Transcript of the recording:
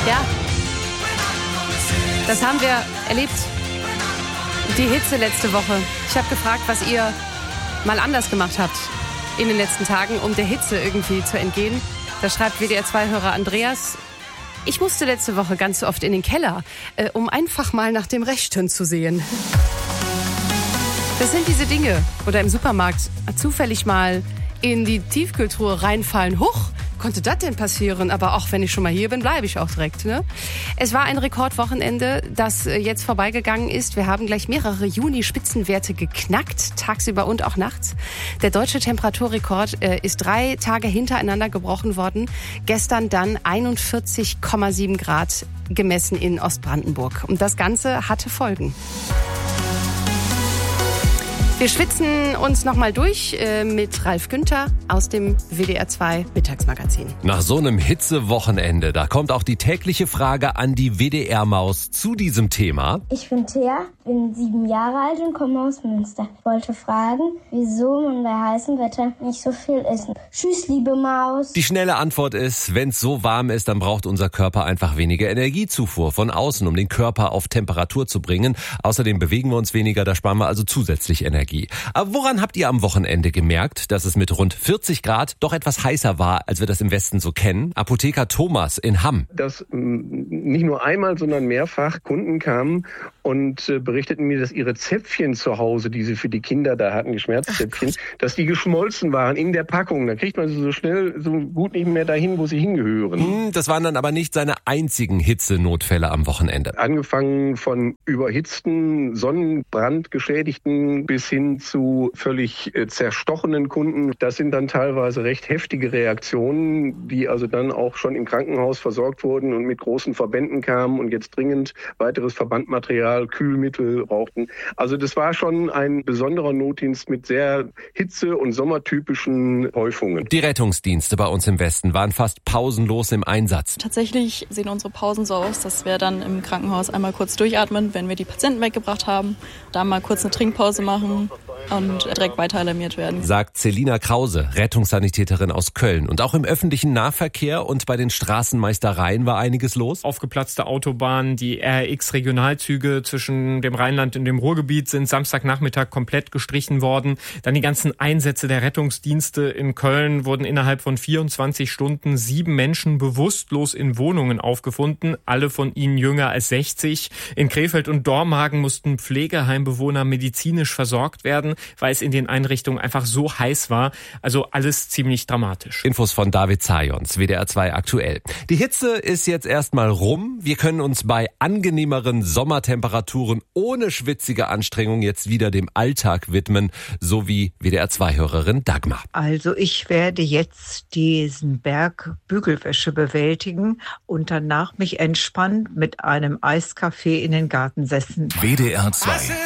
Ja, das haben wir erlebt. Die Hitze letzte Woche. Ich habe gefragt, was ihr mal anders gemacht habt in den letzten Tagen, um der Hitze irgendwie zu entgehen. Da schreibt WDR2-Hörer Andreas: Ich musste letzte Woche ganz oft in den Keller, um einfach mal nach dem Rechten zu sehen. Das sind diese Dinge. Oder im Supermarkt zufällig mal in die Tiefkühltruhe reinfallen. Huch, konnte das denn passieren? Aber auch wenn ich schon mal hier bin, bleibe ich auch direkt. Ne? Es war ein Rekordwochenende, das jetzt vorbeigegangen ist. Wir haben gleich mehrere Juni-Spitzenwerte geknackt, tagsüber und auch nachts. Der deutsche Temperaturrekord ist 3 Tage hintereinander gebrochen worden. Gestern dann 41,7 Grad gemessen in Ostbrandenburg. Und das Ganze hatte Folgen. Wir schwitzen uns nochmal durch mit Ralf Günther aus dem WDR 2 Mittagsmagazin. Nach so einem Hitzewochenende, da kommt auch die tägliche Frage an die WDR-Maus zu diesem Thema. Ich bin Thea, bin 7 Jahre alt und komme aus Münster. Ich wollte fragen, wieso man bei heißem Wetter nicht so viel essen. Tschüss, liebe Maus. Die schnelle Antwort ist, wenn es so warm ist, dann braucht unser Körper einfach weniger Energiezufuhr von außen, um den Körper auf Temperatur zu bringen. Außerdem bewegen wir uns weniger, da sparen wir also zusätzlich Energie. Aber woran habt ihr am Wochenende gemerkt, dass es mit rund 40 Grad doch etwas heißer war, als wir das im Westen so kennen? Apotheker Thomas in Hamm. Dass nicht nur einmal, sondern mehrfach Kunden kamen und berichteten mir, dass ihre Zäpfchen zu Hause, die sie für die Kinder da hatten, die Schmerzzäpfchen, dass die geschmolzen waren in der Packung. Da kriegt man sie so schnell, so gut nicht mehr dahin, wo sie hingehören. Das waren dann aber nicht seine einzigen Hitzenotfälle am Wochenende. Angefangen von überhitzten, Sonnenbrandgeschädigten bis hin zu völlig zerstochenen Kunden. Das sind dann teilweise recht heftige Reaktionen, die also dann auch schon im Krankenhaus versorgt wurden und mit großen Verbänden kamen und jetzt dringend weiteres Verbandmaterial, Kühlmittel brauchten. Also das war schon ein besonderer Notdienst mit sehr hitze- und sommertypischen Häufungen. Die Rettungsdienste bei uns im Westen waren fast pausenlos im Einsatz. Tatsächlich sehen unsere Pausen so aus, dass wir dann im Krankenhaus einmal kurz durchatmen, wenn wir die Patienten weggebracht haben, da mal kurz eine Trinkpause machen und direkt weiter alarmiert werden. Sagt Celina Krause, Rettungssanitäterin aus Köln. Und auch im öffentlichen Nahverkehr und bei den Straßenmeistereien war einiges los. Aufgeplatzte Autobahnen, die RX-Regionalzüge zwischen dem Rheinland und dem Ruhrgebiet sind Samstagnachmittag komplett gestrichen worden. Dann die ganzen Einsätze der Rettungsdienste in Köln wurden innerhalb von 24 Stunden 7 Menschen bewusstlos in Wohnungen aufgefunden, alle von ihnen jünger als 60. In Krefeld und Dormagen mussten Pflegeheimbewohner medizinisch versorgt werden, weil es in den Einrichtungen einfach so heiß war. Also alles ziemlich dramatisch. Infos von David Zajons, WDR 2 aktuell. Die Hitze ist jetzt erstmal rum. Wir können uns bei angenehmeren Sommertemperaturen ohne schwitzige Anstrengung jetzt wieder dem Alltag widmen, so wie WDR 2-Hörerin Dagmar. Also ich werde jetzt diesen Berg Bügelwäsche bewältigen und danach mich entspannt mit einem Eiskaffee in den Garten setzen. WDR 2